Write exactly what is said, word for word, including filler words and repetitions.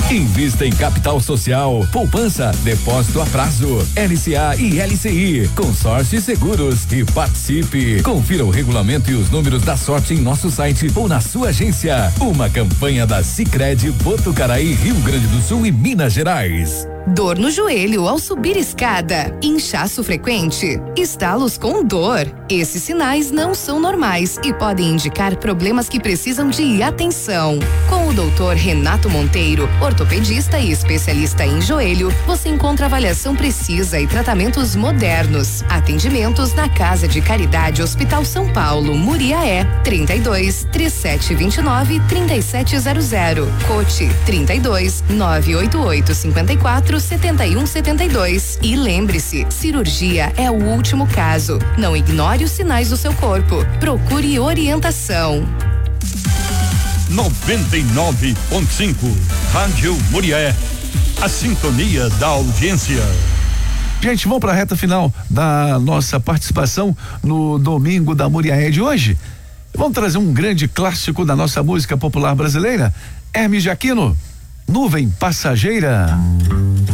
Invista em capital social, poupança, depósito a prazo, L C A e L C I, consórcio e seguros e participe. Confira o regulamento e os números da sorte em nosso site ou na sua agência. Uma campanha da Sicredi Botucaraí, Rio Grande do Sul e Minas Gerais. Dor no joelho ao subir escada, inchaço frequente, estalos com dor. Esses sinais não são normais e podem indicar problemas que precisam de atenção. Com o doutor Renato Monteiro, ortopedista e especialista em joelho, você encontra avaliação precisa e tratamentos modernos. Atendimentos na Casa de Caridade Hospital São Paulo, Muriaé, trinta e dois, trinta e sete, vinte e nove, trinta e sete zero zero. Cote trinta e dois, nove oito oito, cinquenta e quatro, setenta e um, setenta e dois. E lembre-se, cirurgia é o último caso. Não ignore os sinais do seu corpo. Procure orientação. noventa e nove ponto cinco Rádio Muriaé. A sintonia da audiência. Gente, vamos para a reta final da nossa participação no Domingo da Muriaé de hoje. Vamos trazer um grande clássico da nossa música popular brasileira, Hermes de Aquino, Nuvem Passageira.